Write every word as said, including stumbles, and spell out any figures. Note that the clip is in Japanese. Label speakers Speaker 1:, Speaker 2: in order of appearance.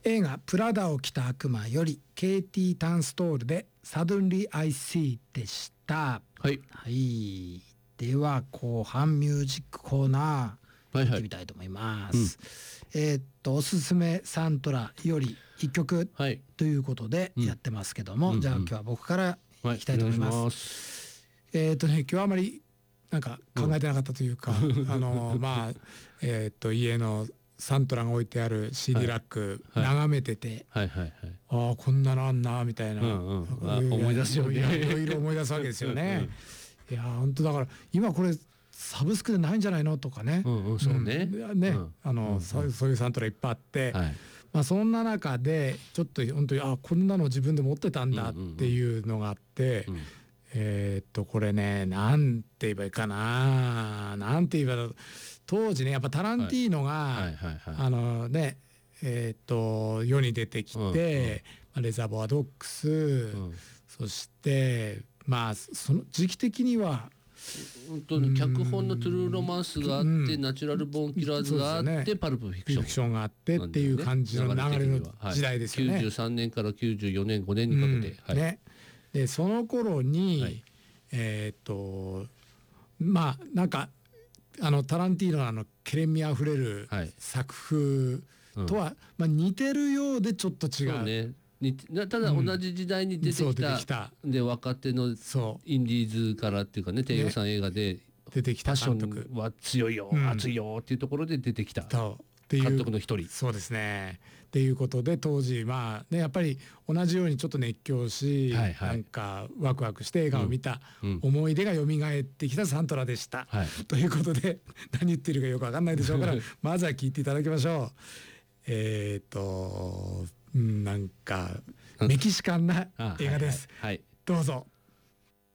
Speaker 1: 映画プラダを着た悪魔よりケイティ・タンストールで Suddenly I See でした。
Speaker 2: はい、
Speaker 1: はい、では後半ミュージックコーナー行ってみたいと思います、はいはい、うん、えー、っとおすすめサントラよりいっきょくということでやってますけども、うん、じゃあ今日は僕からいきたいと思います、はい、ます。えー、っとね今日はあまりなんか考えてなかったというか、うん、あのまあえー、っと家のサントラが置いてある シーディー ラック眺めてて、はいはいはいはい、ああこんなのあんなみたいな、うんうん、思い出すよね、いろいろ思い出すわけですよねうん、いや本当だから今これサブスクでないんじゃないのとかね、
Speaker 2: うんうん、そうね、
Speaker 1: うん、ね、うん、あの、うんうん、そう、そういうサントラいっぱいあって、はい、まあ、そんな中でちょっと本当にあこんなの自分で持ってたんだっていうのがあって、うんうんうん、えー、っとこれねなんて言えばいいかななんて言えば当時ねやっぱタランティーノが、はいはいはいはい、あのねえー、っと世に出てきて、うんうん、レザーボアドッグス、うん、そしてまあその時期的には
Speaker 2: 本当に脚本のトゥルーロマンスがあって、うん、ナチュラルボーンキラーズがあって、ね、パルプフィクション、
Speaker 1: フィクションがあってっていう感じの流れの時代ですよね、
Speaker 2: はい、きゅうじゅうさんねんからきゅうじゅうよねんごねんにかけて、うんはい、
Speaker 1: ね、でその頃に、はい、えー、っとまあなんかあのタランティーノのあのケレン味あふれる作風とは、はい、うん、まあ、似てるようでちょっと違う。そうね、
Speaker 2: ただ同じ時代に出てきた、うん、出てきたで若手のインディーズからっていうかね低予算映画で
Speaker 1: 出てきた
Speaker 2: 監督、パッションは強いよ、うん、熱いよっていうところで出てきた監督の一人。
Speaker 1: そうですねっていうことで当時まあねやっぱり同じようにちょっと熱狂し、はいはい、なんかワクワクして映画を見た思い出が蘇ってきたサントラでした、うんうん、ということで何言ってるかよく分かんないでしょうからまずは聞いていただきましょう。えっとなんかメキシカンな映画です、
Speaker 2: はいはいはい、
Speaker 1: どうぞ。